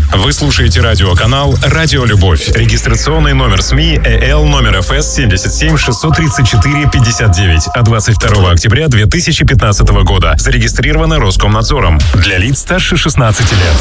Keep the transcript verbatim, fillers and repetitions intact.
Вы слушаете радиоканал «Радио Любовь». Регистрационный номер СМИ ЭЛ номер эф эс семьдесят семь шестьсот тридцать четыре пятьдесят девять от двадцать второго октября две тысячи пятнадцатого года. Зарегистрировано Роскомнадзором. Для лиц старше шестнадцати лет.